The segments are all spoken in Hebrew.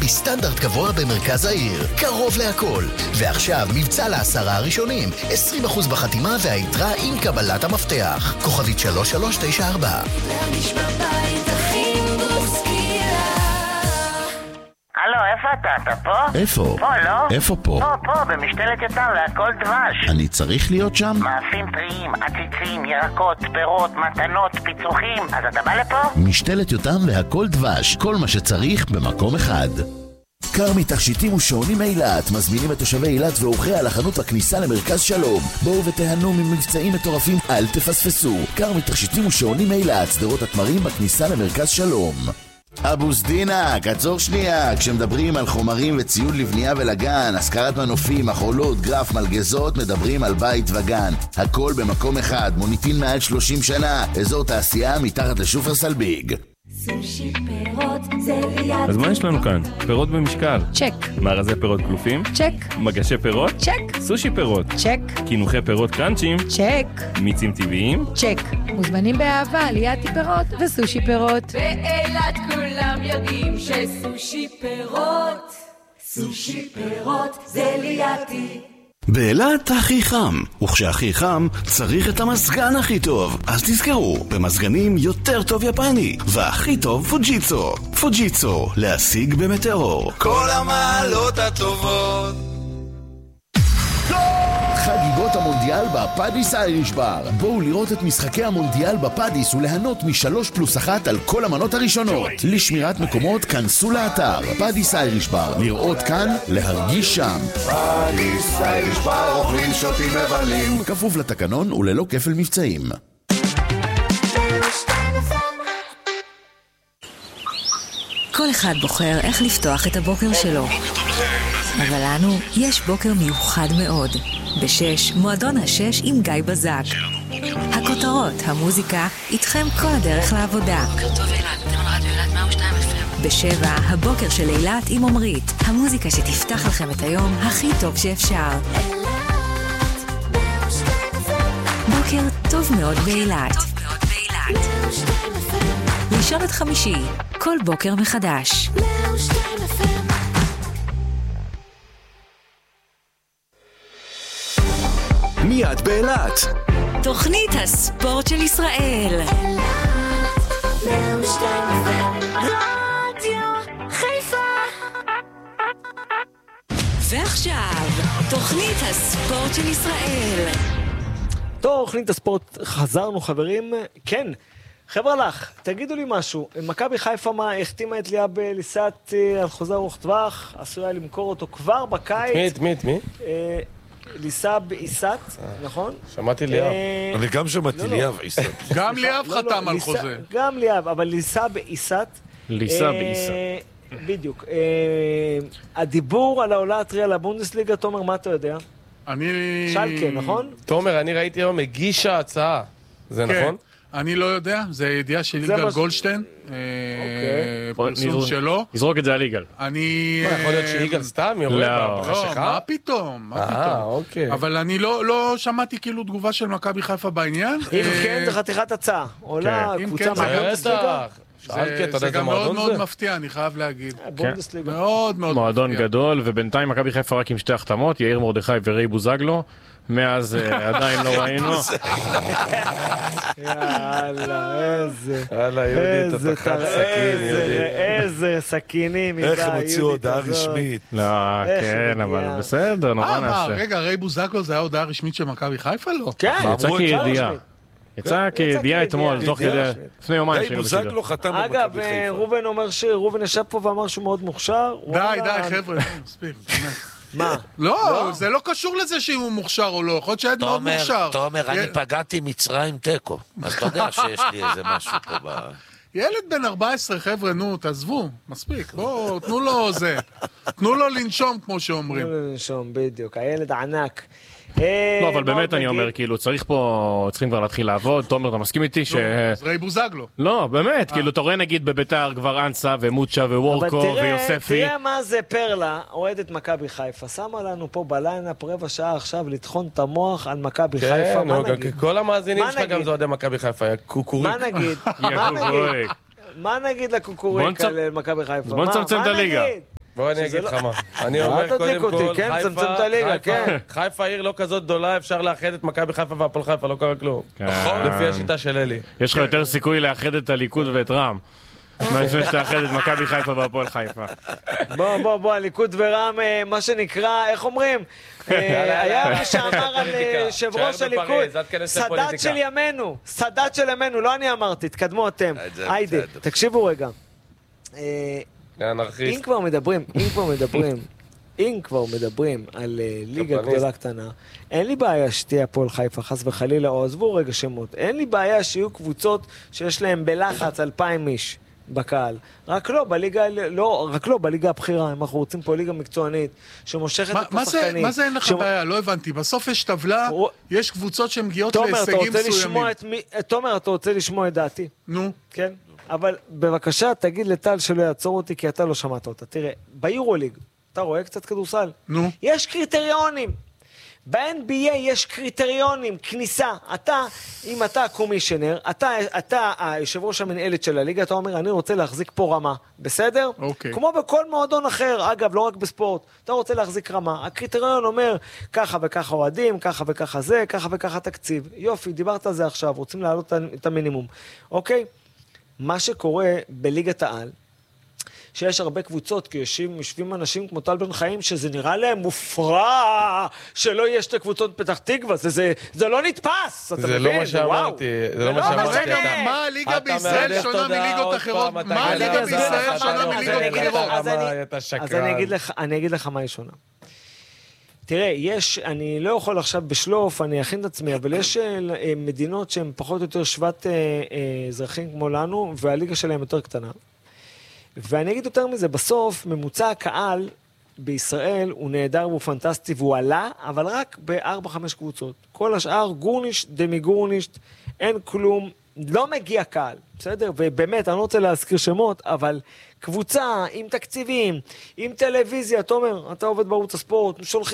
סטנדרט גבוה במרכז העיר, קרוב להכל. ועכשיו מבצע ל10 הראשונים, 20% בחתימה והיתרה עם קבלת המפתח. כוכבית 3394. להרגיש בבית הכי בוסקייה. הלו, איפה אתה? אתה פה? איפה? פה, לא? איפה פה? פה, במשתלת יותם והכל דבש. אני צריך להיות שם? מאפים טריים, עציצים, ירקות, פירות, מתנות, פיצוחים. אז אתה בא לפה? משתלת יותם והכל דבש, כל מה שצריך במקום אחד. כרמי תכשיטים ושעונים אילת מזמינים את תושבי אילת ואורחיה לחנות בכניסה למרכז שלום. בואו ותהנו ממבצעים מטורפים, אל תפספסו. כרמי תכשיטים ושעונים אילת, שדרות התמרים בכניסה למרכז שלום. אבו סדינה, קצור שנייה. כשמדברים על חומרים וציוד לבנייה ולגן, השכרת מנופים, מחולות, גרף, מלגזות, מדברים על בית וגן. הכל במקום אחד, מוניטין מעל 30 שנה, אזור תעשייה מתחת לשופרסל ביג. סושי פירות זה ליד. אז מה יש לנו כאן? פירות במשקל. צ'ק. מארזי פירות קלופים. צ'ק. מגשי פירות. צ'ק. סושי פירות. צ'ק. קינוחי פירות קראנצ'ים. צ'ק. מיצים טבעיים. צ'ק. מוזמנים באהבה ליד פירות וסושי פירות. באילת כולם יודעים שסושי פירות, סושי פירות זה ליד. באילת הכי חם, וכשהכי חם צריך את המזגן הכי טוב. אז תזכרו, במזגנים יותר טוב יפני, והכי טוב פוג'יצו. פוג'יצו, להשיג במטאור. כל המעלות הטובות. חגיגות המונדיאל בפאדיס אייריש בר. בואו לראות את משחקי המונדיאל בפאדיס וליהנות מ3+1 על כל המנות הראשונות. לשמירת מקומות כנסו לאתר פאדיס אייריש בר. לראות כאן, להרגיש שם. פאדיס אייריש בר, אוכלים שותים מבלים. כפוף לתקנון וללא כפל מבצעים. כל אחד בוחר איך לפתוח את הבוקר שלו. אבל לנו יש בוקר מיוחד מאוד. ב6, מועדון ה6 עם גיא בזק. הכותרות, המוזיקה, איתכם כל הדרך לעבודה. בוקר טוב אילת, אתם על רדיו אילת 102 FM. ב7, הבוקר של אילת עם עומרית. המוזיקה שתפתח לכם את היום הכי טוב שאפשר. בוקר טוב מאוד באילת. לישון עד חמישי, כל בוקר מחדש. מיד באילת. תוכנית הספורט של ישראל. ועכשיו, תוכנית הספורט של ישראל. תוכנית הספורט, חזרנו חברים. כן, חבר'ה לך, תגידו לי משהו. מכבי חיפה החתימה את ליאב ליסת על חוזה ארוך טווח, עשויה למכור אותו כבר בקיץ. מי? ליסאב איסת, נכון? שמעתי ליאב. אני גם שמעתי ליאב איסת. גם ליאב חתם על חוזה. גם ליאב, אבל ליסאב איסת. ליסאב איסת. בדיוק. הדיבור על העולה הטריה לבונדסליגה, תומר, מה אתה יודע? שלקה, נכון? תומר, אני ראיתי היום הגישה הצעה. זה נכון? אני לא יודע, זה ידיעה של יגאל גולדשטיין, פרסום שלו. נזרוק את זה על יגאל. יכול להיות שיגאל סתם יורד בחשיכה? לא, מה פתאום? אבל אני לא שמעתי כאילו תגובה של מכבי חיפה בעניין. אם כן, זה חתיכת הצעה. עולה קבוצה מהבונדסליגה. זה גם מאוד מאוד מפתיע, אני חייב להגיד. מאוד מאוד מועדון גדול, ובינתיים מכבי חיפה רק עם שתי החתמות, יאיר מרדכי וריי בוזגלו. מאז עדיין לא ראינו. יאללה, איזה סכינים. איך הם הוציאו הודעה רשמית. לא, כן, אבל בסדר, נורא נעשה. רגע, ריי בוזגלו זה היה הודעה רשמית של מכבי חיפה? לא. כן, יצא כידיעה. יצא כידיעה אתמול, תוך כדי, לפני יומיים. ריי בוזגלו חתם במכבי אגב, חיפה. רובן אומר רובן ישב פה ואמר שהוא מאוד מוכשר. די, חבר'ה, מספיק, באמת. מה? לא, זה לא קשור לזה שהוא מוכשר או לא, יכול להיות שהיד מאוד מוכשר. תומר, אני פגעתי מצרים טקו, אז אתה יודע שיש לי איזה משהו פה ב... ילד בן 14, חבר'ה, נו, תעזבו, מספיק, בואו, תנו לו זה, תנו לו לנשום, כמו שאומרים. תנו לו לנשום, בדיוק, הילד הענק. לא, אבל באמת אני אומר, כאילו, צריכים כבר להתחיל לעבוד. תומר, אתה מסכים איתי ש... אז ריי בוזגלו. לא, באמת, כאילו, אתה רואה נגיד בביתר כבר אנסה ומוצ'ה וורקו ויוספי. אבל תראה מה זה פרלה, אוהדת מכבי חיפה. שמה לנו פה בליינאפ רבע שעה עכשיו לטחון את המוח על מכבי חיפה. מה נגיד? כל המאזינים שלך גם זה אוהדי מכבי חיפה, קוקוריק. מה נגיד? מה נגיד לקוקוריק על מכבי חיפה? בוא נצמצם את הליגה. בוא אני אגיד לך מה. אני אומר קודם כל, חיפה עיר לא כזאת גדולה, אפשר לאחד את מכבי חיפה והפועל חיפה, לא קרה כלום. לפי השיטה של אלי. יש לך יותר סיכוי לאחד את הליכוד ואת רע"מ. מה לפני שתאחד את מכבי חיפה והפועל חיפה. בוא, הליכוד ורע"מ, מה שנקרא, איך אומרים? היה מה שאמר על יושב ראש הליכוד, סד"ת של ימינו, לא אני אמרתי, תקדמו אתם. היידה, תקשיבו רגע. אם כבר מדברים על ליגה גדולה קטנה, אין לי בעיה שתהיה הפועל חיפה, חס וחלילה, או עזבו רגע שמות, אין לי בעיה שיהיו קבוצות שיש להם בלחץ 2,000 איש בקהל, רק לא בליגה הבחירה, אם אנחנו רוצים פה ליגה מקצוענית שמושכת את השחקנים. מה זה אין לך בעיה? לא הבנתי, בסוף יש טבלה, יש קבוצות שמגיעות להישגים מסוימים. תומר, אתה רוצה לשמוע את דעתי? נו. כן? אבל בבקשה תגיד לטל שלא יעצור אותי, כי אתה לא שמעת אותה. תראה, ביורוליג, אתה רואה קצת כדורסל? נו. יש קריטריונים. ב-NBA יש קריטריונים, כניסה. אם אתה קומישיונר, אתה היושב ראש המנהלת של הליגה, אתה אומר, אני רוצה להחזיק פה רמה. בסדר? אוקיי. כמו בכל מועדון אחר, אגב, לא רק בספורט. אתה רוצה להחזיק רמה. הקריטריון אומר, ככה וככה אוהדים, ככה וככה זה, ככה וככה תקציב. יופי, דיברת על זה עכשיו, רוצים להעלות את המינימום. אוקיי? מה שקורה בליגת העל, שיש הרבה קבוצות, כי יושבים אנשים כמו טל בן חיים, שזה נראה להם מופרע, שלא יש את הקבוצות פתח תקווה, זה לא נתפס, אתה מבין? זה לא מה שאמרתי, זה לא מה שאמרתי. מה הליגה בישראל שונה מליגות אחרות? מה הליגה בישראל שונה מליגות אחרות? אז אני אגיד לך מה היא שונה. תראה, אני לא יכול עכשיו בשלוף, אני אכין את עצמי, אבל יש מדינות שהן פחות או יותר שוות אזרחים כמו לנו, והליגה שלהם יותר קטנה. ואני אגיד יותר מזה, בסוף ממוצע הקהל בישראל הוא נהדר והוא פנטסטי, והוא עלה, אבל רק ב4-5 קבוצות. כל השאר גורנישט, דמי גורנישט, אין כלום, לא מגיע קהל, בסדר? ובאמת, אני לא רוצה להזכיר שמות, אבל קבוצה עם תקציבים, עם טלוויזיה, תומר, אתה עובד בערוץ הספורט,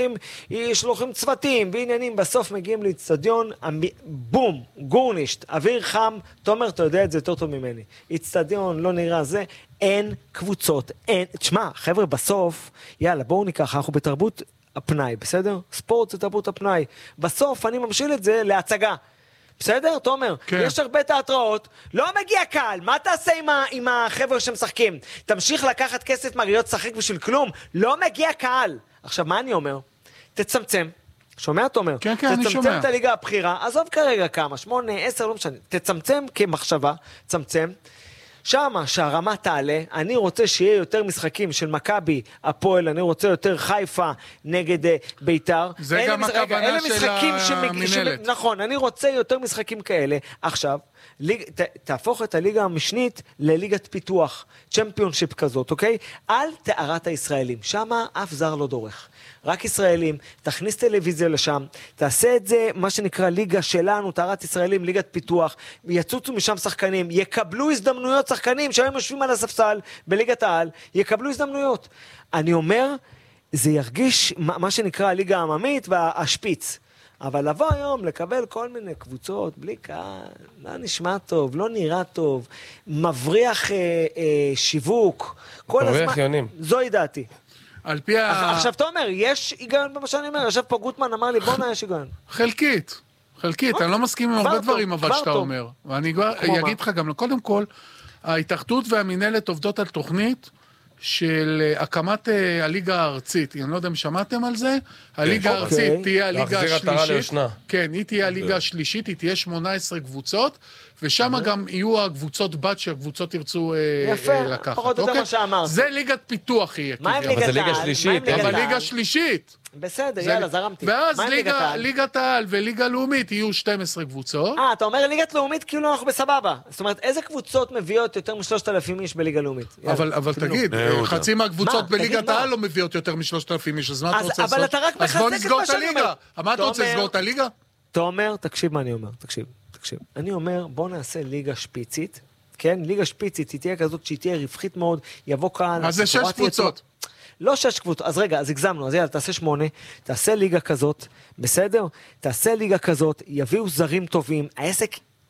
שולחים צוותים ועניינים, בסוף מגיעים לאצטדיון, בום, גורנישט, אוויר חם, תומר, אתה יודע את זה יותר טוב ממני. אצטדיון, לא נראה זה, אין קבוצות, אין, תשמע, חבר'ה, בסוף, יאללה, בואו ניקח, אנחנו בתרבות הפנאי, בסדר? ספורט זה תרבות הפנאי. בסוף אני ממשיל את זה להצגה. בסדר, תומר? כן. יש הרבה תיאטראות, לא מגיע קהל, מה תעשה עם החבר'ה שמשחקים? תמשיך לקחת כסף מריות שחק בשביל כלום? לא מגיע קהל. עכשיו, מה אני אומר? תצמצם. שומע, תומר? כן, אני שומע. תצמצם את הליגה הבחירה, עזוב כרגע כמה, 8, 10, לא משנה. תצמצם כמחשבה, צמצם. שמה שהרמה תעלה, אני רוצה שיהיה יותר משחקים של מכבי, הפועל, אני רוצה יותר חיפה נגד ביתר. זה גם הכוונה של המנהלת. נכון, אני רוצה יותר משחקים כאלה. עכשיו, תהפוך את הליגה המשנית לליגת פיתוח, צ'מפיונשיפ כזאת, אוקיי? על תארת הישראלים. שמה אף זר לא דורך. רק ישראלים, תכניס טלוויזיה לשם, תעשה את זה, מה שנקרא ליגה שלנו, תארת ישראלים, ליגת פיתוח, יצוצו משם שחקנים, יקבלו הזדמנויות שחקנים, שהיום יושבים על הספסל בליגת העל, יקבלו הזדמנויות. אני אומר, זה ירגיש מה שנקרא הליגה העממית והשפיץ. אבל לבוא היום לקבל כל מיני קבוצות, בלי קהל, לא נשמע טוב, לא נראה טוב, מבריח שיווק, מבריח יונים. זוהי דעתי. על פי עכשיו, תומר, יש היגיון במה שאני אומר, יושב פה גוטמן, אמר לי, בוא יש היגיון. חלקית, אני לא מסכים עם הרבה דברים, אבל שאתה אומר. ואני אגיד לך גם, קודם כל, ההתאחדות והמנהלת עובדות על תוכנית של הקמת הליגה הארצית. אני לא יודע אם שמעתם על זה. הליגה הארצית תהיה הליגה השלישית. כן, היא תהיה הליגה השלישית, היא תהיה 18 קבוצות, ושם גם יהיו הקבוצות בת שהקבוצות ירצו לקחת. יפה, פחות או יותר מה שאמרת. זה ליגת פיתוח יהיה. מה עם ליגת העל? אבל ליגה שלישית. בסדר, יאללה, זרמתי. ואז ליגת העל וליגה לאומית יהיו 12 קבוצות. אתה אומר ליגת לאומית כאילו אנחנו בסבבה. זאת אומרת, איזה קבוצות מביאות יותר מ-3,000 איש בליגה לאומית? אבל תגיד, חצי מהקבוצות בליגת העל לא מביאות יותר מ-3,000 איש, אז מה אתה רוצה לעשות? אבל אתה רק מחזק את מה שאני אומר. אז בוא נסגור את הליגה. מה אתה רוצה, לסגור את הליגה? תומר, תקשיב מה אני אומר, תקשיב. אני אומר, בוא נעשה ליגה שפיצית, כן? ליגה שפיצית, היא תהיה כזאת שהיא תהיה רווחית מאוד, יבוא קהל. אז זה 6 קבוצות. לא 6 קבוצות, אז רגע, אז הגזמנו, אז יאללה, תעשה 8, תעשה ליגה כזאת, בסדר? תעשה ליגה כזאת, יביאו זרים טובים, העסק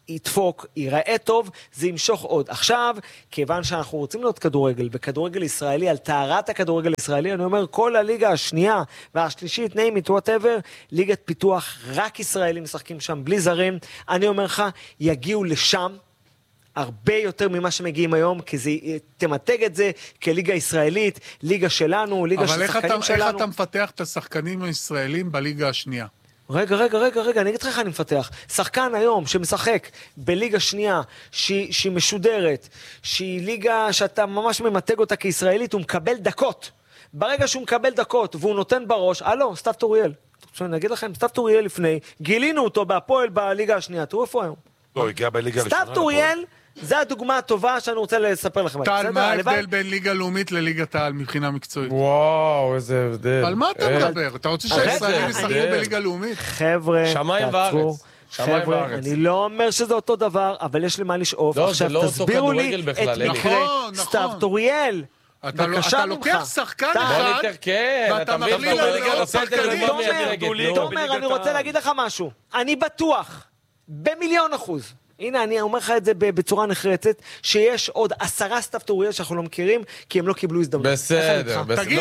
ידפוק, ייראה טוב, זה ימשוך עוד. עכשיו, כיוון שאנחנו רוצים להיות כדורגל, וכדורגל ישראלי, על טהרת הכדורגל הישראלי, אני אומר, כל הליגה השנייה והשלישית, name it, whatever, ליגת פיתוח, רק ישראלים משחקים שם, בלי זרים, אני אומר לך, יגיעו לשם, הרבה יותר ממה שמגיעים היום, כי זה תמתג את זה כליגה ישראלית, ליגה שלנו, ליגה של שחקנים שלנו. אבל איך אתה מפתח את השחקנים הישראלים בליגה השנייה? רגע, אני אגיד לך איך אני מפתח. שחקן היום שמשחק בליגה שנייה, שהיא משודרת, שהיא ליגה שאתה ממש ממתג אותה כישראלית, הוא מקבל דקות. ברגע שהוא מקבל דקות, והוא נותן בראש, סתיו טוריאל. אני אגיד לכם, סתיו טוריאל לפני, גילינו אותו בהפועל בליגה השנייה. תראו איפה היום. לא, הגיע בליגה הראשונה. סתיו טוריאל, זה הדוגמה הטובה שאני רוצה לספר לכם. טל, מה ההבדל בין ליגה לאומית לליגת העל מבחינה מקצועית? וואו, איזה הבדל. על מה אתה מדבר? אתה רוצה שהישראלים ישחקו בליגה לאומית? חבר'ה, שמיים וארץ. חבר'ה, אני לא אומר שזה אותו דבר, אבל יש למה לשאוף. לא, זה לא אותו כדורגל בכלל, את מקרה סתיו טוריאל. אתה לוקח שחקן אחד, ואתה מכליל על שחקנים. תומר, אני רוצה להגיד לך משהו. אני בטוח, ב1,000,000%, הנה, אני אומר לך את זה בצורה נחרצת, שיש עוד 10 סתיו טוריאל שאנחנו לא מכירים, כי הם לא קיבלו הזדמנות. בסדר, תגיד,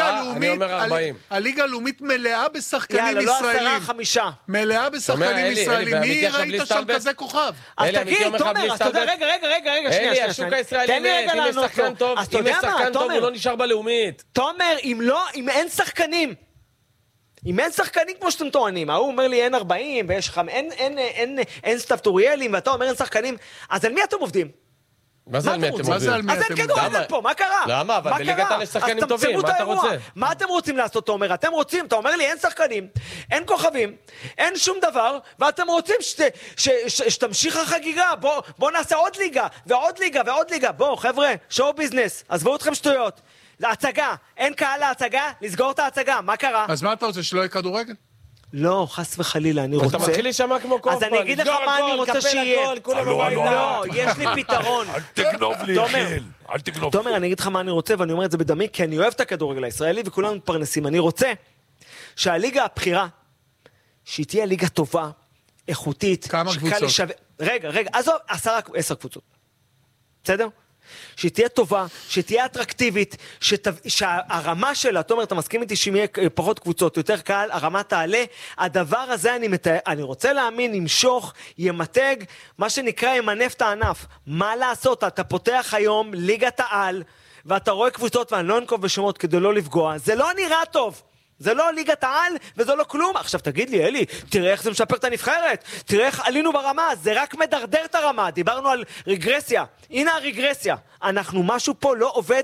הליגה הלאומית מלאה בשחקנים ישראלים. לא 10, 5. מלאה בשחקנים ישראלים. מי ראית שם כזה כוכב? אז תגיד, תומר, אז אתה יודע, רגע, אלי, השוק הישראלי מת, אם יש שחקן טוב, הוא לא נשאר בלאומית. תומר, אם אין שחקנים, אם אין שחקנים כמו שאתם טוענים, הוא אומר לי אין 40 ויש אין סתיו טוריאלים ואתה אומר אין שחקנים, אז על מי אתם עובדים? מה זה על מי אתם עובדים? אז אין כדורגל פה, מה קרה? למה? אבל בליגת העל יש שחקנים טובים, מה אתה רוצה? מה אתם רוצים לעשות, תומר? אתם רוצים, אתה אומר לי אין שחקנים, אין כוכבים, אין שום דבר, ואתם רוצים שתמשיך החגיגה, בוא נעשה עוד ליגה, ועוד ליגה, ועוד ליגה, בוא חבר'ה, שואו ביזנס, עזבו אתכם שטויות. להצגה, אין קהל להצגה, לסגור את ההצגה, מה קרה? אז מה אתה רוצה, שלא יהיה כדורגל? לא, חס וחלילה, אני רוצה... אתה מתחיל להישמע כמו קופה. אז אני אגיד לך מה אני רוצה שיהיה. לא, יש לי פתרון. אל תגנוב לי, יחיל. אל תגנוב. תומר, אני אגיד לך מה אני רוצה, ואני אומר את זה בדמי, כי אני אוהב את הכדורגל הישראלי, וכולנו מתפרנסים. אני רוצה שהליגה הבחירה, שהיא תהיה ליגה טובה, איכותית. כמה קבוצות? רגע, עזוב, 10 קבוצות. בסדר? שתהיה טובה, שתהיה אטרקטיבית, שהרמה שלה, תומר, אתה מסכים איתי שאם יהיה פחות קבוצות, יותר קהל, הרמה תעלה, הדבר הזה אני רוצה להאמין, ימשוך, ימתג, מה שנקרא ימנף את הענף. מה לעשות? אתה פותח היום ליגת העל, ואתה רואה קבוצות, ואני לא אנקוב בשמות כדי לא לפגוע, זה לא נראה טוב. זה לא ליגת העל, וזה לא כלום. עכשיו תגיד לי, אלי, תראה איך זה משפר את הנבחרת, תראה איך עלינו ברמה, זה רק מדרדר את הרמה, דיברנו על רגרסיה, הנה הרגרסיה, אנחנו משהו פה לא עובד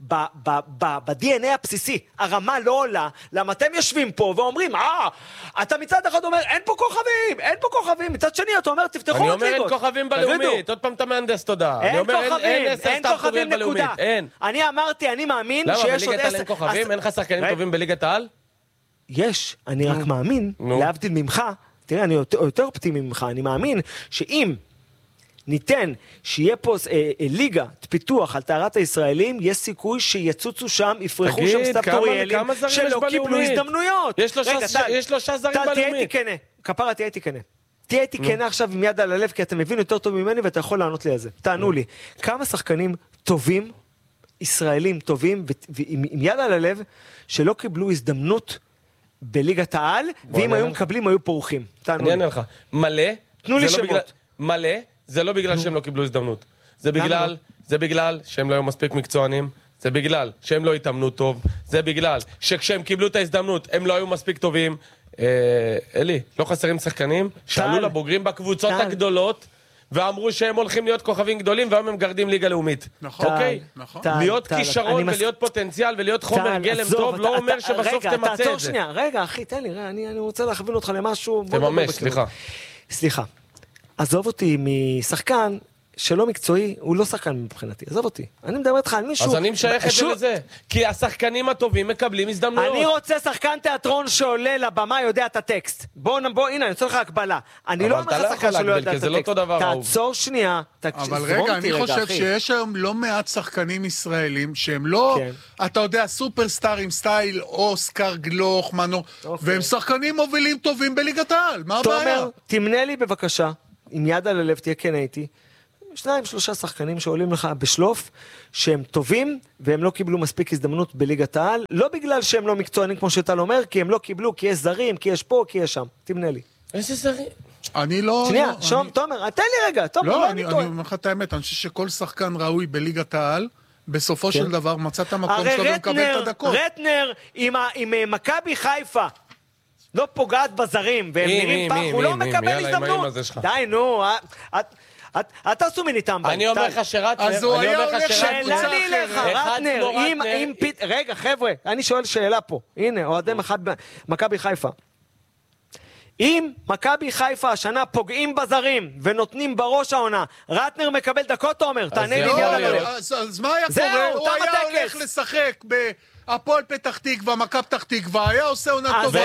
ב-DNA הבסיסי, הרמה לא עולה, למה אתם יושבים פה ואומרים, אתה מצד אחד אומר, אין פה כוכבים, מצד שני אתה אומר, תפתחו עוד ליגות. אני אומר אין כוכבים בלאומית, עוד פעם אתה מהנדס תודה. אין כוכבים נקודה. אני אמרתי, אני מאמין שיש עוד 10... אין לך שחקנים טובים בליגת העל? יש, אני רק מאמין, להבדיל ממך, תראה, אני יותר אופטימי ממך, אני מאמין שאם ניתן שיהיה פה ליגה, פיתוח על טהרת הישראלים, יש סיכוי שיצוצו שם, יפרחו שם סתיו טוריאלים, שלא קיבלו הזדמנויות. יש 3 זרים בלאומית. כפרה, תהיה איתי כנה. תהיה איתי כנה עכשיו עם יד על הלב, כי אתם מבין יותר טוב ממני, ואתה יכול לענות לי על זה. תענו לי, כמה שחקנים טובים, ישראלים טובים, ועם יד על הלב, שלא קיבלו הזדמנות בליגת העל, ואם היו מקבלים, היו פורחים. אני אענה לך. מלא, תנו לי שמות. מלא, זה לא בגלל שהם לא קיבלו הזדמנות. זה בגלל שהם לא היו מספיק מקצוענים, זה בגלל שהם לא התאמנו טוב, זה בגלל שכשהם קיבלו את ההזדמנות, הם לא היו מספיק טובים. אלי, לא חסרים שחקנים, שאלו לבוגרים בקבוצות הגדולות, ואמרו שהם הולכים להיות כוכבים גדולים, והיום הם גרדים ליגה לאומית. נכון. אוקיי? להיות כישרון ולהיות פוטנציאל ולהיות חומר גלם טוב, לא אומר שבסוף תמצא את זה. תעצור שנייה, רגע, אחי, תן לי, אני רוצה להכווין אותך למשהו. תממש, סליחה. סליחה. עזוב אותי משחקן שלא מקצועי, הוא לא שחקן מבחינתי, עזוב אותי. אני מדבר איתך על מישהו... אז אני משייך את זה לזה. כי השחקנים הטובים מקבלים הזדמנויות. אני רוצה שחקן תיאטרון שעולה לבמה, יודע את הטקסט. בוא, הנה, אני רוצה לך הקבלה. אני לא אומר לך שחקן שלא יודע את הטקסט. תעצור שנייה, אבל רגע, אני חושב שיש היום לא מעט שחקנים ישראלים, שהם לא, אתה יודע, סופרסטארים, סטייל, אוסקר, גלוך, מנור, והם שחקנים מובילים טובים בליגת העל. מה הבעיה? תומר, תמנה לי בבקשה עם יד על הלב תהיה כן הייתי, 2-3 שחקנים שעולים לך בשלוף, שהם טובים, והם לא קיבלו מספיק הזדמנות בליגת העל, לא בגלל שהם לא מקצוענים כמו שטל אומר, כי הם לא קיבלו, כי יש זרים, כי יש פה, כי יש שם. תמנה לי. איזה זרים? אני לא... שנייה, שום, תומר, תן לי רגע, תומר, לא, אני אומר לך את האמת, אני חושב שכל שחקן ראוי בליגת העל, בסופו של דבר מצא את המקום שלו ומקבל את הדקות. רטנר עם מכבי חיפה, לא פוגעת בזרים, והם נראים פח, הוא לא מקבל הזדמנות. די, נו, אתה עשו מיני טמבל. אני אומר לך שרטנר, אז הוא היה הולך לקבוצה רטנר, רגע, חבר'ה, אני שואל שאלה פה. הנה, אוהדים אחד מכבי חיפה. אם מכבי חיפה השנה פוגעים בזרים ונותנים בראש העונה, רטנר מקבל דקות, תומר, תענה לי מיד עליו. אז מה היה קורה? הוא היה הולך לשחק בהפועל פתח תקווה, מכבי פתח תקווה, היה עושה עונה טובה.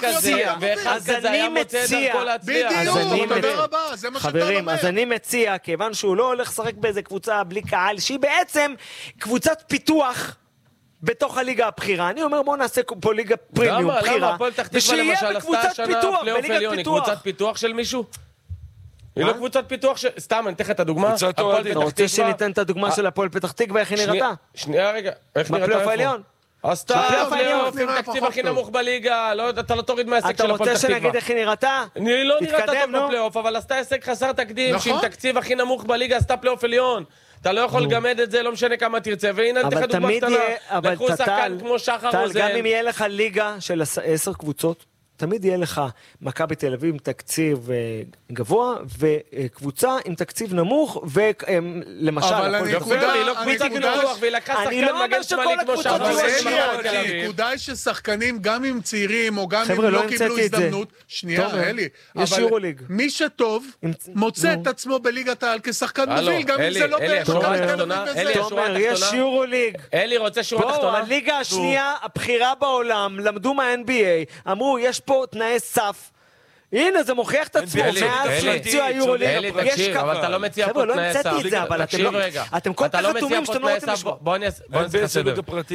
אז אני מציע, בדיוק, תודה רבה, זה מה שאתה אומר. חברים, אז אני מציע, כיוון שהוא לא הולך לשחק באיזה קבוצה בלי קהל, שהיא בעצם קבוצת פיתוח, בתוך הליגה הבחירה, אני אומר בוא נעשה פה ליגה פרימיום בחירה, למה? הפועל פתח תקווה למשל עשתה השנה פלייאוף עליון, היא קבוצת פיתוח של מישהו? היא לא קבוצת פיתוח של... סתם, אני אתן לך את הדוגמה. אתה רוצה שניתן את הדוגמה של הפועל פתח תקווה, איך היא נראתה? שנייה רגע, איך נראתה? בפלייאוף העליון? עשתה פלייאוף עם תקציב הכי נמוך בליגה, אתה לא תוריד מהעסק של הפועל פתח תקווה. אתה רוצה שנגיד איך היא נראתה? אני לא נראתה טוב בפלייאוף, אבל עשתה עסק חסר תקדים, שעם תקציב הכי נמוך בליגה עשתה פלייאוף עליון. אתה לא יכול לגמד את זה, לא משנה כמה תרצה, והנה נתן לך דוגמה קטנה. לקחו שחקן כמו שחר רוזן. גם אם יהיה לך ליגה של 10 קבוצות, תמיד יהיה לך מכבי תל אביב עם תקציב גבוה, וקבוצה עם תקציב נמוך, ולמשל... אבל הנקודה היא לא קבוצה נמוך, והיא לקחה שחקן מגן שמאלי כמו שחר רוזן. הנקודה היא ששחקנים, גם אם צעירים, או גם אם לא קיבלו הזדמנות, שנייה, אלי, אבל מי שטוב, מוצא את עצמו בליגת העל כשחקן מוביל, גם אם זה לא תומר, יש יורוליג. אלי רוצה שורה תחתונה. הליגה השנייה, הבחירה בעולם, למדו מה-NBA, אמרו, יש פה תנאי סף. הנה, זה מוכיח את עצמו. מאז שהציעו היורוליג. אלי, תקשיב, אבל אתה לא מציע פה תנאי סף. תקשיב רגע. אתם כל כך חתומים שאתם לא רוצים לשמוע. בוא נעשה סדר.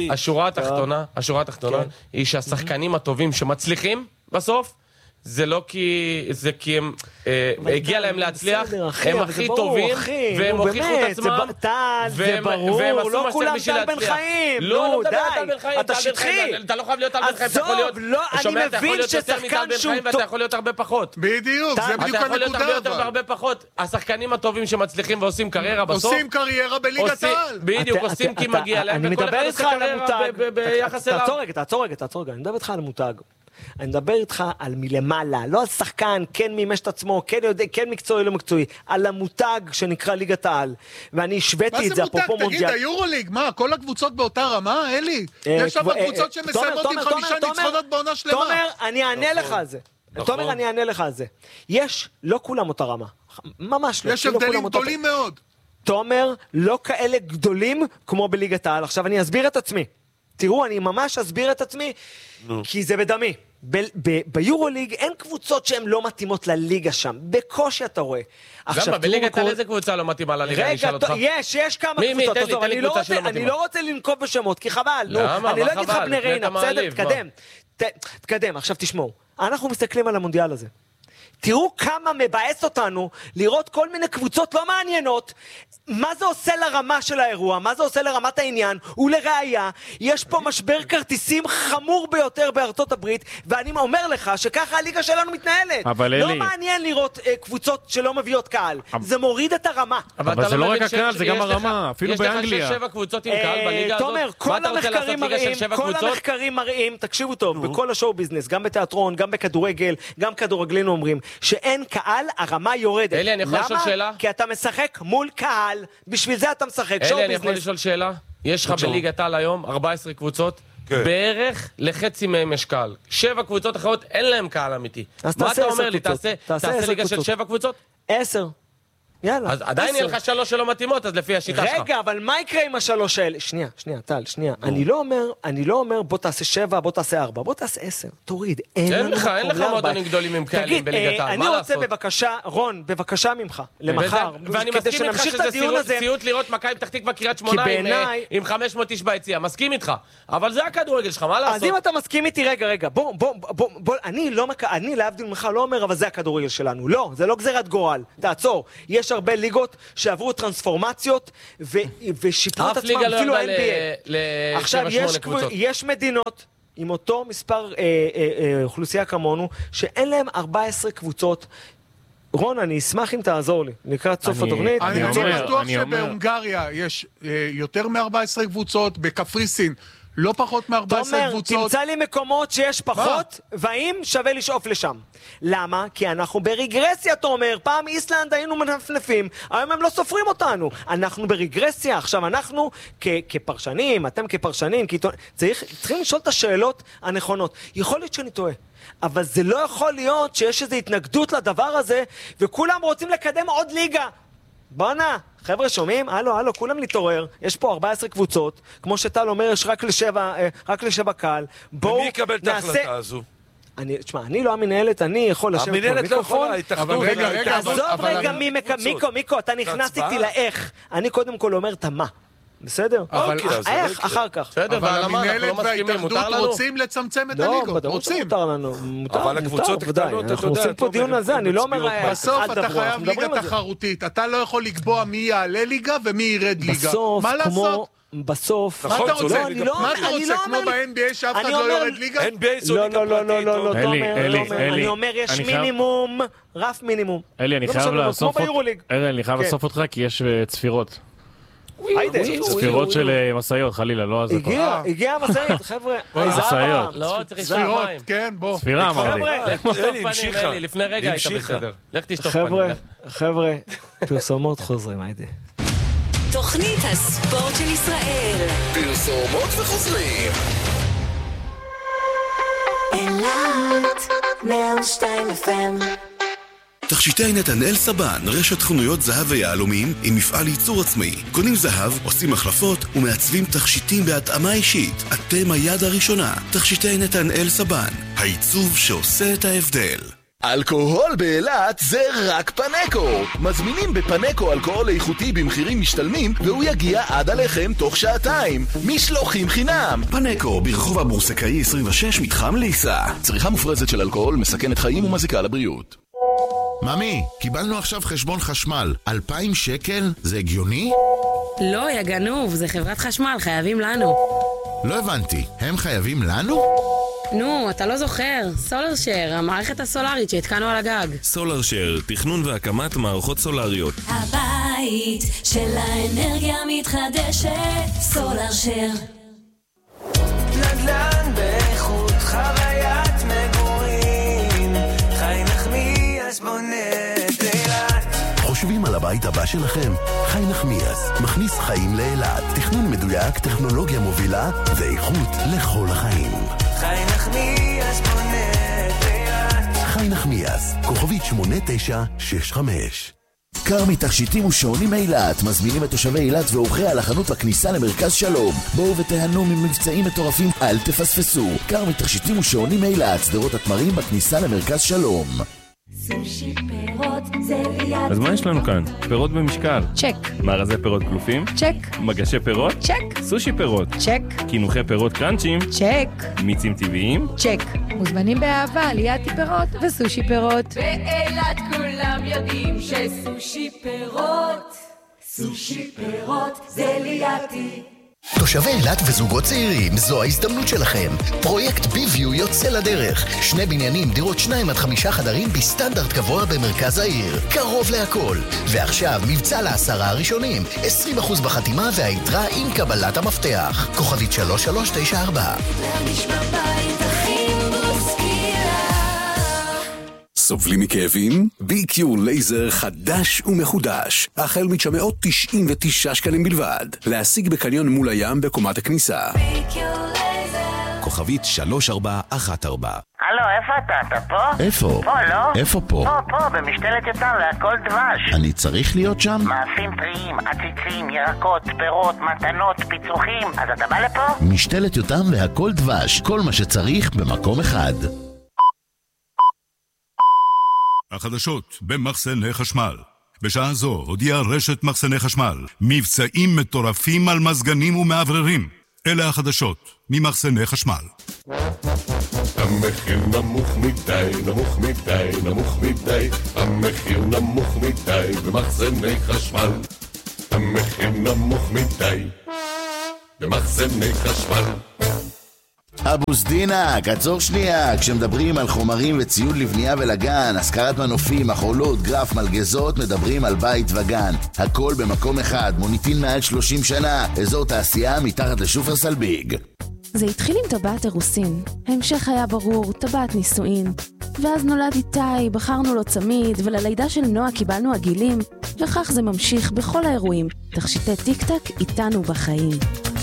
השורה התחתונה היא שהשחקנים הטובים שמצליחים בסוף, זה לא כי הם הגיע להם להצליח, הם הכי טובים, והם הוכיחו את עצמם, זה ברור, לא כולם טל בן חיים, לא, די, אתה שטחי. אתה לא חייב להיות טל בן חיים, אתה יכול להיות, אני מבין ששחקן שהוא טוב. ואתה יכול להיות הרבה פחות. בדיוק, זה בדיוק אתה יכול להיות הרבה יותר והרבה פחות. השחקנים הטובים שמצליחים ועושים קריירה בסוף, עושים קריירה בליגת העל. בדיוק, עושים כי מגיע להם, וכל אחד עושה קריירה ביחס אליו. תעצור רגע, אני מדבר איתך על המותג. אני מדבר איתך על מלמעלה, לא על שחקן, כן מימש את עצמו, כן מקצועי, לא מקצועי, על המותג שנקרא ליגת העל. ואני השוויתי את זה, אפרופו מונדיאל. תגיד, היורוליג, מה, כל הקבוצות באותה רמה, אלי? יש שם קבוצות שמסיימות עם 5 ניצחונות בעונה שלמה. תומר, אני אענה לך על זה. תומר, אני אענה לך על זה. יש, לא כולם אותה רמה. ממש לא. יש הבדלים גדולים מאוד. תומר, לא כאלה גדולים כמו בליגת העל. עכשיו אני אסביר את עצמי. תראו, אני ממש אסביר את עצמי, כי זה בדמי. ביורוליג אין קבוצות שהן לא מתאימות לליגה שם. בקושי אתה רואה. למה? בליגת העל איזה קבוצה לא מתאימה לליגה? אני אשאל אותך. יש כמה קבוצות. אני לא רוצה לנקוב בשמות, כי חבל. למה? אני לא אגיד לך בני ריינה, בסדר? תקדם. עכשיו תשמעו. אנחנו מסתכלים על המונדיאל הזה. תראו כמה מבאס אותנו לראות כל מיני קבוצות לא מעניינות. מה זה עושה לרמה של האירוע? מה זה עושה לרמת העניין? ולראיה, יש פה משבר כרטיסים חמור ביותר בארצות הברית, ואני אומר לך שככה הליגה שלנו מתנהלת. לא מעניין לראות קבוצות שלא מביאות קהל. זה מוריד את הרמה. אבל זה לא רק הקהל, זה גם הרמה, אפילו באנגליה. יש לך 7 קבוצות עם קהל בליגה הזאת? תומר, כל המחקרים מראים, תקשיבו טוב, בכל השואו ביזנס, גם בתיאטרון, גם בכדורגל, גם כדורגלנו אומרים שאין קהל, הרמה יורדת. אלי, אני יכול לשאול שאלה? כי אתה משחק מול קהל, בשביל זה אתה משחק. אלי, אני יכול לשאול שאלה? יש לך בליגת העל היום 14 קבוצות, בערך לחצי מהם יש קהל. 7 קבוצות אחרות, אין להם קהל אמיתי. מה אתה אומר לי? תעשה ליגה של 7 קבוצות? 10. יאללה. אז עדיין יהיה לך 3 שלא מתאימות, אז לפי השיטה שלך. רגע, אבל מה יקרה עם 3 האלה? שנייה, טל, שנייה. אני לא אומר בוא תעשה 7, בוא תעשה 4, בוא תעשה 10. תוריד. אין לך מועדונים גדולים עם כאלים בליגת העל, מה לעשות? אני רוצה בבקשה, רון, בבקשה ממך, למחר, ואני מסכים איתך שזה סיוט לראות מכבי פתח תקווה קריית שמונה עם 500 איש ביציע, מסכים איתך. אבל זה הכדורגל שלך, מה לעשות? אז אם אתה מסכים איתי, רגע, בוא, אני להבדיל ממך לא אומר, אבל זה הכדורגל שלנו. לא, זה לא גזירת גורל. תעצור. יש הרבה ליגות שעברו טרנספורמציות ושיפרו את עצמם, אפילו ה-NBA. עכשיו, יש מדינות עם אותו מספר אוכלוסייה כמונו, שאין להם 14 קבוצות. רון, אני אשמח אם תעזור לי, לקראת סוף התוכנית. אני בטוח שבהונגריה יש יותר מ-14 קבוצות, בקפריסין לא פחות מ-14 קבוצות. תומר, תמצא לי מקומות שיש פחות, והאם שווה לשאוף לשם. למה? כי אנחנו ברגרסיה, תומר. פעם איסלנד היינו מנפנפים, היום הם לא סופרים אותנו. אנחנו ברגרסיה. עכשיו, אנחנו כפרשנים, אתם כפרשנים, צריכים לשאול את השאלות הנכונות. יכול להיות שאני טועה. אבל זה לא יכול להיות שיש איזו התנגדות לדבר הזה, וכולם רוצים לקדם עוד ליגה. בואנה, חבר'ה שומעים? הלו, כולם להתעורר. יש פה 14 קבוצות, כמו שטל אומר, יש רק לשבע קהל. בואו ומי יקבל את ההחלטה הזו? תשמע, אני לא המנהלת, אני יכול לשבת פה מיקרופון. עזוב רגע, מיקו, אתה נכנס איתי לאיך. אני קודם כל אומר את המה. בסדר? איך? אחר כך. אבל המנהלת וההתאחדות רוצים לצמצם את הליגות. רוצים. מותר לנו. אבל הקבוצות הקטנות, אנחנו עושים פה דיון על זה, אני לא אומר... בסוף אתה חייב ליגה תחרותית. אתה לא יכול לקבוע מי יעלה ליגה ומי ירד ליגה. מה לעשות? בסוף... מה אתה רוצה? מה אתה רוצה? כמו ב-NBA שאף אחד לא יורד ליגה? לא, אני אומר יש מינימום, רף מינימום. אלי, אני חייב לאסוף אותך כי יש צפירות. צפירות של מסעיות, חלילה, לא הזקות. הגיע מסעית, חבר'ה. מסעיות. לא, צריך לשטוף מים. כן, בוא. צפירה אמרתי. אלי, לפני רגע היית בסדר. לך תשטוף פנים. חבר'ה, פרסומות חוזרים, היידה. תוכנית הספורט של ישראל. פרסומות וחוזרים. אילת 102 FM. תכשיטי נתנאל סבן, רשת חנויות זהב ויהלומים עם מפעל ייצור עצמי. קונים זהב, עושים החלפות ומעצבים תכשיטים בהתאמה אישית. אתם היד הראשונה. תכשיטי נתנאל סבן, העיצוב שעושה את ההבדל. אלכוהול באילת זה רק פנקו. מזמינים בפנקו אלכוהול איכותי במחירים משתלמים, והוא יגיע עד עליכם תוך שעתיים. משלוחים חינם. פנקו ברחוב הבורסקאי 26 מתחם ליסה. צריכה מופרזת של אלכוהול מסכנת חיים ומזיקה לבריאות. ממי, קיבלנו עכשיו חשבון חשמל. 2,000 שקל? זה הגיוני? לא, יא גנוב, זה חברת חשמל, חייבים לנו. לא הבנתי, הם חייבים לנו? נו, אתה לא זוכר, סולרשר, המערכת הסולרית שהתקנו על הגג. סולרשר, תכנון והקמת מערכות סולריות. הבית של האנרגיה מתחדשת, סולרשר. נדל"ן באיכות חוויית מגורים, חי נחמיאס בונה את אילת. חושבים על הבית הבא שלכם? חי נחמיאס מכניס חיים לאילת. תכנון מדויק, טכנולוגיה מובילה ואיכות לכל החיים. חי נחמיאס בונה את אילת. חי נחמיאס, כוכבית 8965. קרמי תכשיטים ושעונים אילת מזמינים את תושבי אילת ואורחי על החנות בכניסה למרכז שלום. בואו ותהנו ממבצעים מטורפים, אל תפספסו. קרמי תכשיטים ושעונים אילת, שדרות התמרים בכניסה למרכז שלום. סושי פירות זה ליד. אז מה יש לנו כאן? פירות במשקל. צ'ק. מארזי פירות כלופים? צ'ק. מגשי פירות? צ'ק. סושי פירות? צ'ק. קינוחי פירות קראנצ'ים? צ'ק. מיצים טבעיים? צ'ק. מוזמנים באהבה ליד פירות וסושי פירות. באילת כולם יודעים שסושי פירות, סושי פירות זה לידי. תושבי אילת וזוגות צעירים, זו ההזדמנות שלכם. פרויקט ביוויו יוצא לדרך. 2 בניינים, דירות 2 עד 5 חדרים בסטנדרט גבוה במרכז העיר. קרוב להכל. ועכשיו מבצע ל10 הראשונים. 20% בחתימה והיתרה עם קבלת המפתח. כוכבית 3394. נשמע בית הכי מושכילה. סובלים מכאבים? BQ לייזר חדש ומחודש, החל מ999 שקלים בלבד. להשיג בקניון מול הים בקומת הכניסה. BQ לייזר. כוכבית 3414. הלו, איפה אתה פה? איפה? פה, לא? איפה פה? פה, במשתלת יותם והכל דבש. אני צריך להיות שם? מאפים טריים, עציצים, ירקות, פירות, מתנות, פיצוחים. אז אתה בא לפה? משתלת יותם והכל דבש, כל מה שצריך במקום אחד. החדשות במחסני חשמל. בשעה זו הודיעה רשת מחסני חשמל מבצעים מטורפים על מזגנים ומעבררים. אלה החדשות ממחסני חשמל. המחיר נמוך מדי, נמוך מדי, נמוך מדי. המחיר נמוך מדי במחסני חשמל. המחיר נמוך מדי במחסני חשמל. אבו סדינק, עצור שנייה. כשמדברים על חומרים וציוד לבנייה ולגן, השכרת מנופים, מחולות, גרף, מלגזות, מדברים על בית וגן. הכל במקום אחד, מוניטין מעל 30 שנה, אזור תעשייה מתחת לשופרסל ביג. זה התחיל עם טבעת אירוסין, ההמשך היה ברור, טבעת נישואין. ואז נולד איתי, בחרנו לו צמיד, וללידה של נועה קיבלנו עגילים, וכך זה ממשיך בכל האירועים. תכשיטי טיק טק איתנו בחיים.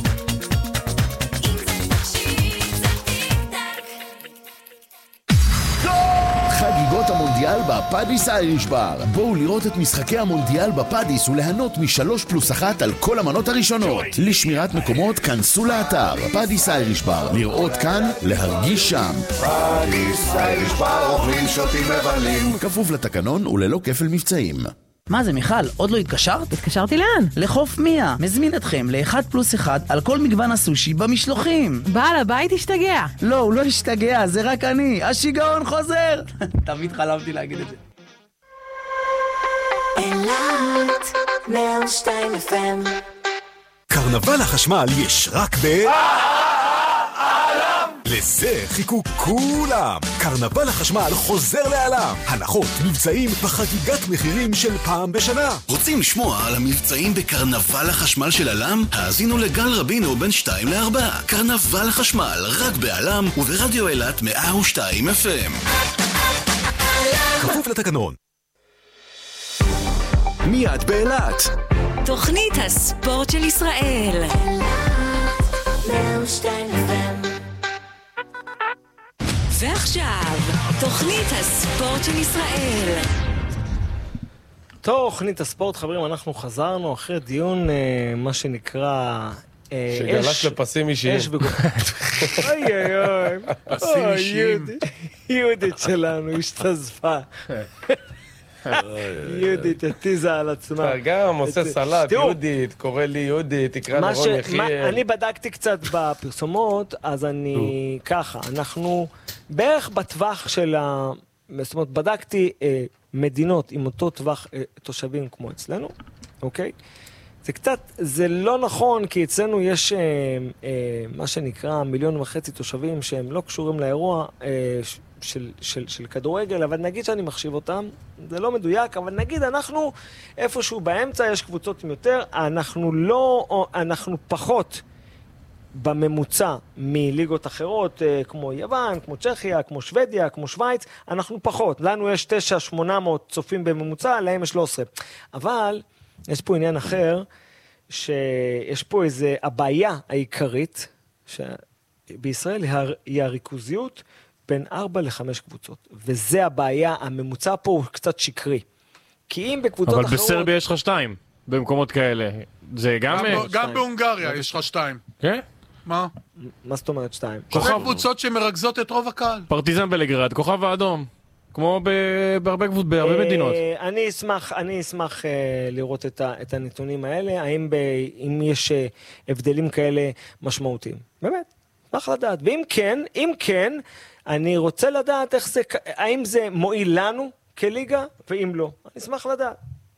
חגיגות המונדיאל בפאדיס אייריש בר. בואו לראות את משחקי המונדיאל בפאדיס וליהנות מ3+1 על כל המנות הראשונות. לשמירת מקומות כנסו לאתר פאדיס אייריש בר. לראות כאן, להרגיש שם. פאדיס אייריש בר, אוכלים שותים מבלים. כפוף לתקנון וללא כפל מבצעים. מה זה מיכל? עוד לא התקשרת? התקשרתי לאן? לחוף מיה. מזמין אתכם ל1+1 על כל מגוון הסושי במשלוחים. בעל הבית השתגע. לא, הוא לא השתגע, זה רק אני. השיגעון חוזר. תמיד חלמתי להגיד את זה. אילת 102 FM. קרנבל החשמל יש רק לזה חיכו כולם. קרנבל החשמל חוזר לעלם. הנחות, מבצעים וחגיגת מחירים של פעם בשנה. רוצים לשמוע על המבצעים בקרנבל החשמל של עלם? האזינו לגל רבינו בין 2 ל-4. קרנבל החשמל רק בעלם וברדיו אילת 102 FM. כפוף לתקנון. מיד באילת. תוכנית הספורט של ישראל. 102 FM. ועכשיו, תוכנית הספורט של ישראל. תוכנית הספורט, חברים, אנחנו חזרנו אחרי דיון, מה שנקרא... שגלש לפסים אישיים. אוי אוי אוי. פסים אישיים. יהודית שלנו השתזפה. יהודית התיזה על עצמה. אתה גם עושה סלט, יהודית, קורא לי יהודית, תקרא לרון יחיאל. אני בדקתי קצת בפרסומות, אז אני ככה, אנחנו בערך בטווח של זאת אומרת, בדקתי מדינות עם אותו טווח תושבים כמו אצלנו, אוקיי? זה קצת, זה לא נכון, כי אצלנו יש מה שנקרא 1.5 מיליון תושבים שהם לא קשורים לאירוע של כדורגל, אבל נגיד שאני מחשיב אותם, זה לא מדויק, אבל נגיד אנחנו איפשהו באמצע, יש קבוצות עם יותר, אנחנו פחות בממוצע מליגות אחרות, כמו יוון, כמו צ'כיה, כמו שוודיה, כמו שוויץ, אנחנו פחות. לנו יש 9,800 צופים בממוצע, להם יש 13. אבל יש פה עניין אחר, שיש פה איזה הבעיה העיקרית, שבישראל היא הריכוזיות בין 4 ל-5 קבוצות. וזה הבעיה, הממוצע פה הוא קצת שקרי. כי אם בקבוצות אחרות... אבל בסרביה יש לך 2, במקומות כאלה. זה גם... גם בהונגריה יש לך 2. כן? מה? מה זאת אומרת 2? שתי קבוצות שמרכזות את רוב הקהל. פרטיזן בלגרד, כוכב האדום. כמו בהרבה מדינות. אני אשמח לראות את הנתונים האלה, האם יש הבדלים כאלה משמעותיים. באמת, אשמח לדעת. ואם כן, אני רוצה לדעת האם זה מועיל לנו כליגה, ואם לא. אני אשמח לדעת.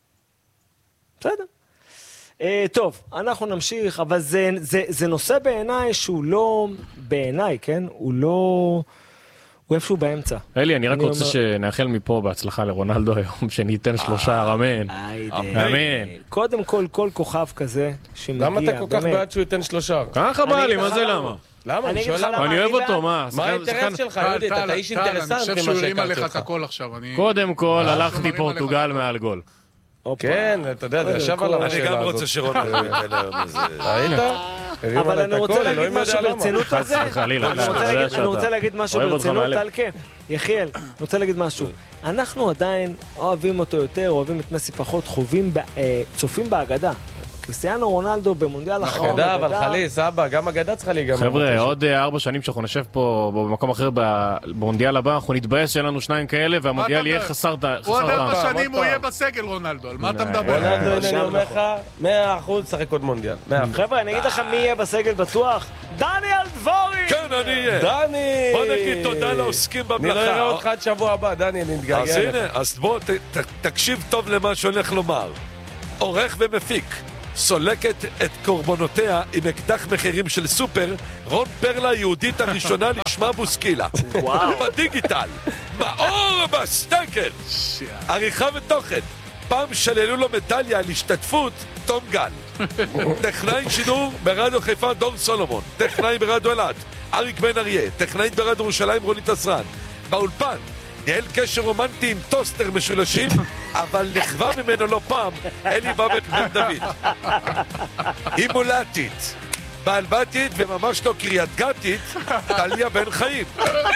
בסדר. טוב, אנחנו נמשיך, אבל זה נושא בעיניי שהוא לא, בעיניי, כן? הוא איפשהו באמצע. אלי, אני רק רוצה שנאחל מפה בהצלחה לרונלדו היום, שניתן 3, אמן. אמן. קודם כל כוכב כזה שמגיע. למה אתה כל כך בעד שהוא ייתן 3? ככה בא לי, מה זה למה? למה? אני אוהב אותו, מה? מה האינטרס שלך, יהודית? אתה איש אינטרסנט אני חושב שהוא הרים עליך את הכל עכשיו. קודם כל, הלכתי פורטוגל מעל גול. כן, אתה יודע, זה ישב עליו אני גם רוצה שרונלדו ייתן היום איזה... ראית? אבל אני רוצה להגיד משהו ברצינות על זה. אני רוצה להגיד משהו ברצינות, טלקה. יחיאל, אני רוצה להגיד משהו. אנחנו עדיין אוהבים אותו יותר, אוהבים את מסי פחות, צופים באגדה. קריסטיאנו רונלדו במונדיאל האחרון. אגדה, אבל חליס, אבא, גם אגדה צריכה להיגמר. חבר'ה, עוד 4 שנים שאנחנו נשב פה במקום אחר במונדיאל הבא, אנחנו נתבאס שאין לנו 2 כאלה, והמונדיאל יהיה חסר טעם. עוד 4 שנים הוא יהיה בסגל, רונלדו, על מה אתה מדבר? רונלדו, אני אומר לך, 100% שחק עוד מונדיאל. חבר'ה, אני אגיד לכם מי יהיה בסגל בטוח. דניאל דבורי! כן, אני אהיה. דני! בוא נגיד תודה לעוסקים במלאכה. נראה אותך עד שבוע הבא, דני, אני נתגעגע. אז הנה, אז בוא, תקשיב טוב למה שהולך לומר. עורך ומפיק. סולקת את קורבנותיה עם אקדח מחירים של סופר, רון פרלה היהודית הראשונה לשמה בוסקילה. בדיגיטל, מאור בסטקר, עריכה ותוכן. פעם שללו לו מדליה על השתתפות, תום גל. טכנאי שידור ברדיו חיפה דור סולומון, טכנאי ברדיו אלעד, אריק בן אריה, טכנאית ברדיו ירושלים רונית עזרן. באולפן, ניהל קשר רומנטי עם טוסטר משולשים, אבל נחווה ממנו לא פעם, אלי בבק בן דוד. היא מולטית, בעלבתית וממש לא קריית גתית, טליה בן חיים.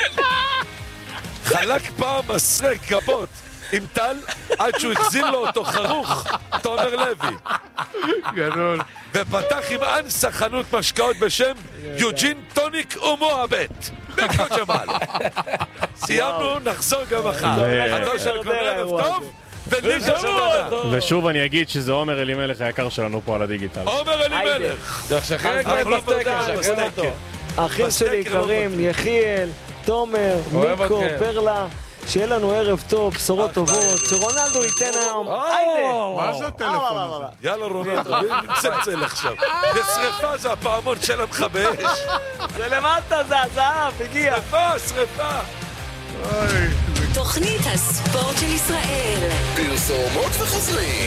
חלק פעם מסרק גבות עם טל, עד שהוא החזיר לו אותו חרוך, תומר לוי. גדול. ופתח עם אנסה חנות משקאות בשם יוג'ין טוניק ומואבט. בקו ג'מאל. סיימנו, נחזור גם מחר. עד של ערב טוב, ושוב אני אגיד שזה עומר אלימלך היקר שלנו פה על הדיגיטל. עומר אלימלך. האחים שלי יקרים, יחיאל, תומר, מיקו, פרלה. שיהיה לנו ערב טוב, בשורות טובות, שרונלדו ייתן היום. מה זה הטלפון הזה? יאללה רונלדו, אני מצלצל עכשיו. זה שריפה, זה הפעמון של המכבי אש. זה למטה, זה הזהב, הגיע. שריפה. תוכנית הספורט של ישראל. פרסומות וחוזרים.